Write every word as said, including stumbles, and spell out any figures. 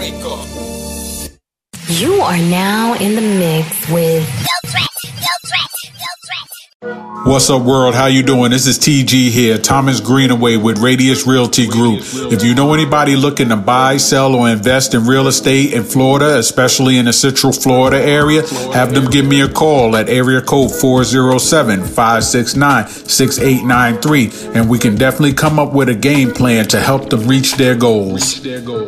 You are now in the mix with What's up, world? How you doing? This is T G here, Thomas Greenaway with Radius Realty Group. If you know anybody looking to buy, sell, or invest in real estate in Florida, especially in the Central Florida area, have them give me a call at area code four oh seven, five six nine, six eight nine three, and we can definitely come up with a game plan to help them reach their goals.